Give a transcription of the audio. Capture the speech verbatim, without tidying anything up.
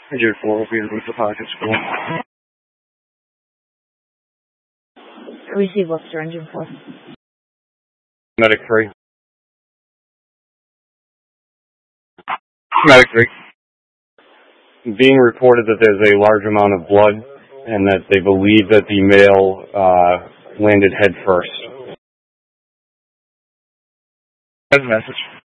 Engine four will be in the pocket school. Receive officer engine four. Medic three. Medic three. Being reported that there's a large amount of blood and that they believe that the male uh, landed head first. That's a message.